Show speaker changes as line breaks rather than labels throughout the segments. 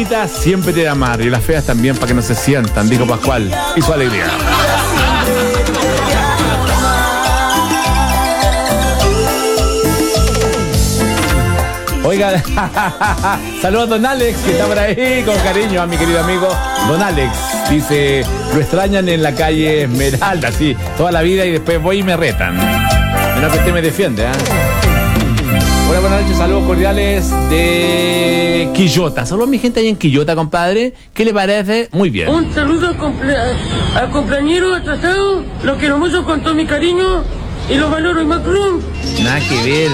bonitas siempre te amar y las feas también para que no se sientan, dijo Pascual y su alegría. Oiga, saludos a don Alex, que está por ahí con cariño, a mi querido amigo don Alex. Dice, lo extrañan en la calle Esmeralda, sí, toda la vida y después voy y me retan. Menos que usted me defiende, ¿eh? Hola, buenas noches, saludos cordiales de Quillota. Saludos a mi gente ahí en Quillota, compadre. ¿Qué le parece? Muy bien.
Un saludo al compañero atrasado, lo quiero mucho con todo mi cariño y lo valoro y Macron.
Nada que ver.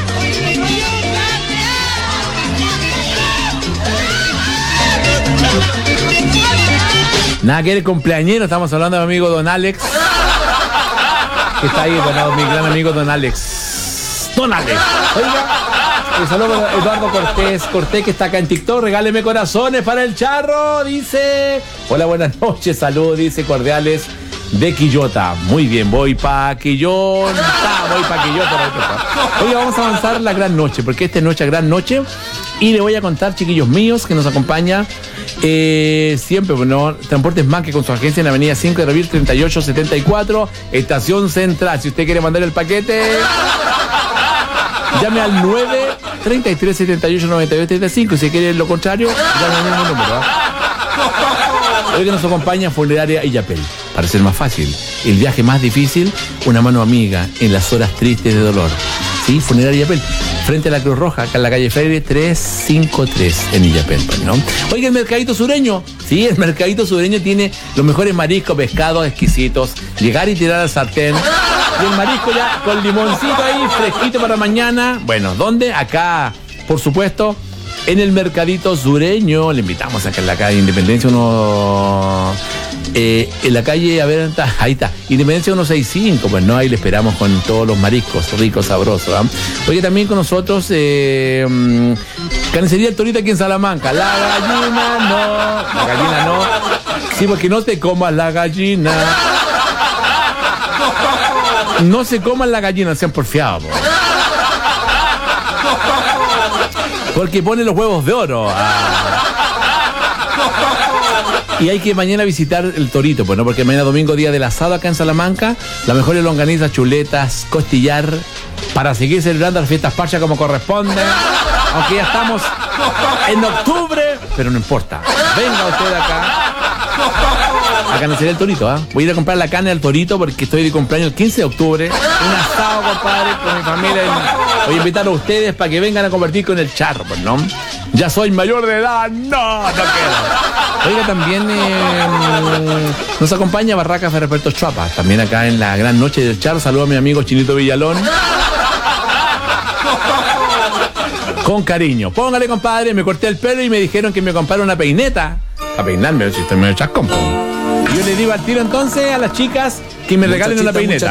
Nada que ver, cumpleañero, estamos hablando de mi amigo don Alex. Que está ahí, bueno, mi gran amigo don Alex. Don Alex. Oiga, un saludo a Eduardo Cortés que está acá en TikTok. Regáleme corazones para el charro, dice. Hola, buenas noches, saludos, dice cordiales de Quillota. Muy bien, voy pa' Quillota. Oiga, vamos a avanzar la gran noche, porque esta es nuestra gran noche. Y le voy a contar, chiquillos míos, que nos acompaña siempre, bueno, Transportes Manque con su agencia en la avenida 5 de abril 3874, Estación Central. Si usted quiere mandar el paquete, llame al 9-33-78-92-35. Si quiere lo contrario, llame al mismo número. Hoy que nos acompaña Funeraria Illapel. Para ser más fácil, el viaje más difícil, una mano amiga en las horas tristes de dolor. Sí, Funeraria Illapel, frente a la Cruz Roja, acá en la calle Freire 353 en Illapel, ¿no? Oiga, el Mercadito Sureño. Sí, el Mercadito Sureño tiene los mejores mariscos, pescados exquisitos. Llegar y tirar al sartén. Y el marisco ya con limoncito ahí, fresquito para mañana. Bueno, ¿dónde? Acá, por supuesto, en el Mercadito Sureño. Le invitamos acá en la calle Independencia en la calle, a ver, ahí está, Independencia 165, pues no, ahí le esperamos con todos los mariscos ricos, sabrosos. Oye, también con nosotros Carnicería El Torito aquí en Salamanca. La gallina no. Sí, porque no te comas la gallina. No se coman la gallina, sean porfiados. Porque pone los huevos de oro. Y hay que mañana visitar el Torito, pues, ¿no? Porque mañana domingo, día del asado acá en Salamanca, las mejores longanizas, chuletas, costillar, para seguir celebrando las fiestas patrias como corresponde. Aunque ya estamos en octubre, pero no importa. Venga usted acá. A Carnicería El Torito, ¿ah? Voy a ir a comprar la carne del Torito porque estoy de cumpleaños el 15 de octubre. Un asado, compadre, con mi familia. Voy a invitar a ustedes para que vengan a convertir con el charro, pues, ¿no? Ya soy mayor de edad. No quiero. Oiga, también nos acompaña Barracas de Repertos Chuapa. También acá en la gran noche del charro. Saludo a mi amigo Chinito Villalón. Con cariño. Póngale, compadre, me corté el pelo y me dijeron que me comprara una peineta. A peinarme, si estoy medio chascón. Yo le digo al tiro entonces a las chicas que me regalen una peineta.